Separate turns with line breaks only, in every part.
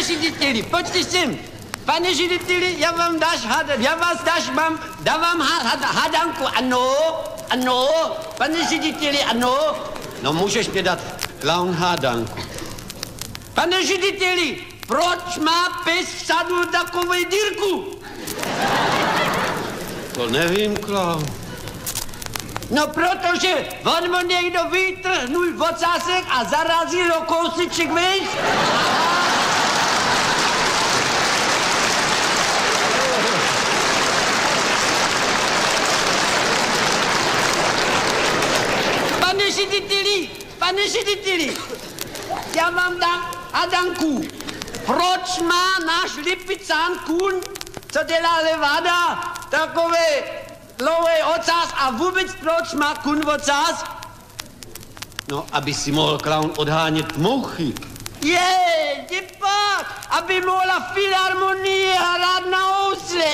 Pane řediteli, pojďte sem. Pane řediteli, dávám hádanku, ano. Pane řediteli, ano. No můžeš mě dát clown hádanku. Pane řediteli, proč má pes v sadu takovou dírku? To nevím, clown. No protože on mu někdo vytrhnul ocásek a zarazil o kousíček, víš? Pane řediteli, já vám dám hádanku. Proč má náš Lipicán kůň, co dělá levada, takové dlouhý ocas a vůbec proč má kůň ocas? No, aby si mohl clown odhánět mouchy. Děpak, aby mohla filharmonie hrát na housle.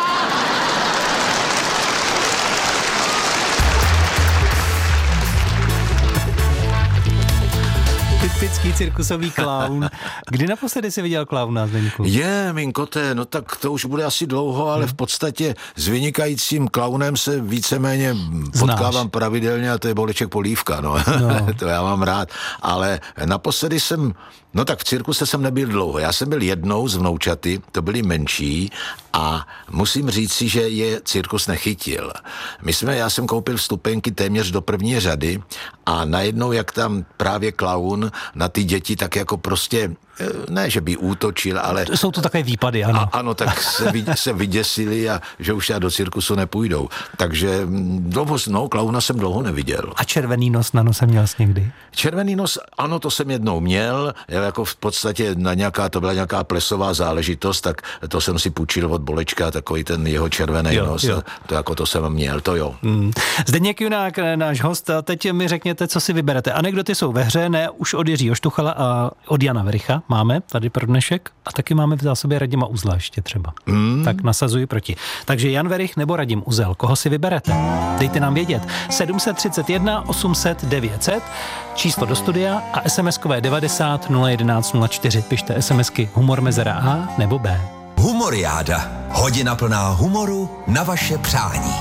Typický cirkusový klaun. Kdy naposledy jsi viděl klauna, Zdeňku?
Mým koté, no tak to už bude asi dlouho, ale v podstatě s vynikajícím klaunem se víceméně potkávám pravidelně a to je Boleček Polívka, no. To já mám rád. Ale naposledy v cirkuse jsem nebyl dlouho. Já jsem byl jednou z vnoučaty, to byli menší a musím říci, že je cirkus nechytil. Já jsem koupil vstupenky téměř do první řady a najednou, jak tam právě klaun na ty děti tak jako prostě, ne, že by útočil, ale...
Jsou to takové výpady, ano.
Ano, tak se vyděsili a že už já do cirkusu nepůjdou. Takže klauna jsem dlouho neviděl.
A červený nos na nose měl jsi někdy?
Červený nos, ano, to jsem jednou měl, jako v podstatě to byla nějaká plesová záležitost, tak to jsem si půjčil od Bolečka, takový ten jeho červený nos. Jo. To jsem měl, to jo.
Zdeněk Junák, náš host, teď mi řekněte, co si vyberete. Anekdoty jsou ve hře, ne už od Jiřího Štuchala a od Jana Vericha. Máme tady pro dnešek a taky máme v zásobě Radima Uzla ještě třeba. Tak nasazuji proti. Takže Jan Verich nebo Radim Uzel, koho si vyberete? Dejte nám vědět. 731 800 900, číslo do studia a SMS-kové 90 011 04. Pište SMSky humor mezera A nebo B.
Humoriáda. Hodina plná humoru na vaše přání.